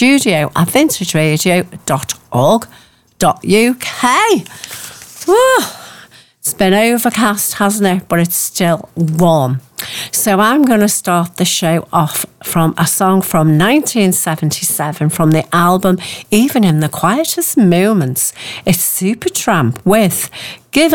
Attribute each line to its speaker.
Speaker 1: studio@vintageradio.org.uk. Woo! It's been overcast, hasn't it? But it's still warm. So I'm going to start the show off from a song from 1977 from the album Even in the Quietest Moments. It's Supertramp with Give